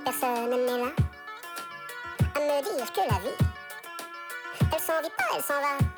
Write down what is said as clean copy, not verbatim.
personne n'est là à me dire que la vie, elle s'en vit pas, elle s'en va.